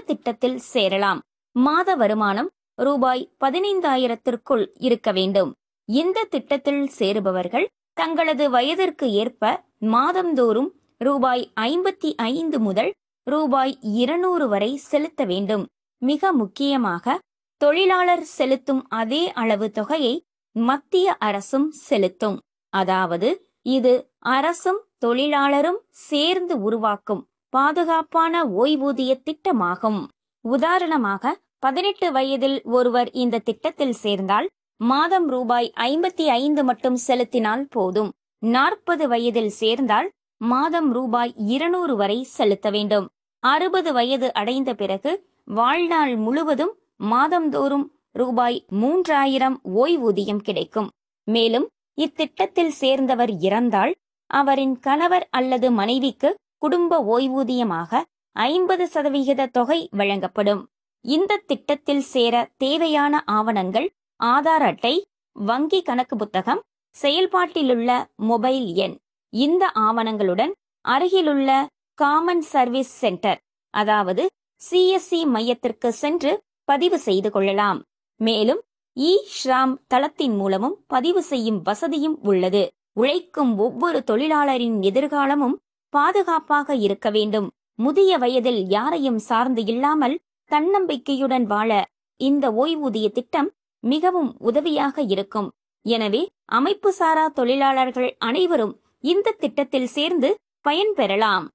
திட்டத்தில் சேரலாம். மாத வருமானம் ரூபாய் 15,000ற்குள் இருக்க வேண்டும். இந்த திட்டத்தில் சேருபவர்கள் தங்களது வயதிற்கு ஏற்ப மாதந்தோறும் ரூபாய் 55 முதல் ரூபாய் 200 வரை செலுத்த வேண்டும். மிக முக்கியமாக, தொழிலாளர் செலுத்தும் அதே அளவு தொகையை மத்திய அரசும் செலுத்தும். அதாவது இது அரசும் தொழிலாளரும் சேர்ந்து உருவாக்கும் பாதுகாப்பான ஓய்வூதிய திட்டமாகும். உதாரணமாக, 18 வயதில் ஒருவர் இந்த திட்டத்தில் சேர்ந்தால் மாதம் ரூபாய் 55 மட்டும் செலுத்தினால் போதும். 40 வயதில் சேர்ந்தால் மாதம் ரூபாய் 200 வரை செலுத்த வேண்டும். 60 வயது அடைந்த பிறகு வாழ்நாள் முழுவதும் மாதந்தோறும் ரூபாய் 3,000 ஓய்வூதியம் கிடைக்கும். மேலும் இத்திட்டத்தில் சேர்ந்தவர் இறந்தால் அவரின் கணவர் அல்லது மனைவிக்கு குடும்ப ஓய்வூதியமாக 50% தொகை வழங்கப்படும். இந்த திட்டத்தில் சேர தேவையான ஆவணங்கள் ஆதார் அட்டை, வங்கி கணக்கு புத்தகம், செயல்பாட்டிலுள்ள மொபைல் எண். இந்த ஆவணங்களுடன் அருகிலுள்ள காமன் சர்வீஸ் சென்டர், அதாவது CSC மையத்திற்கு சென்று பதிவு செய்து கொள்ளலாம். மேலும் இ-ஷ்ராம் தளத்தின் மூலமும் பதிவு செய்யும் வசதியும் உள்ளது. உழைக்கும் ஒவ்வொரு தொழிலாளரின் எதிர்காலமும் பாதுகாப்பாக இருக்க வேண்டும். முதிய வயதில் யாரையும் சார்ந்து இல்லாமல் தன்னம்பிக்கையுடன் வாழ இந்த ஓய்வூதிய திட்டம் மிகவும் உதவியாக இருக்கும். எனவே அமைப்புசாரா தொழிலாளர்கள் அனைவரும் இந்த திட்டத்தில் சேர்ந்து பயன்பெறலாம்.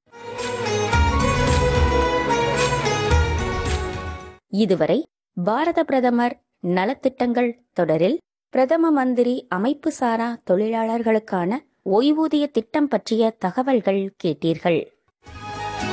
இதுவரை பாரத பிரதமர் நலத்திட்டங்கள் தொடரில் பிரதம மந்திரி அமைப்புசாரா தொழிலாளர்களுக்கான ஓய்வூதிய திட்டம் பற்றிய தகவல்கள் கேட்டீர்கள்.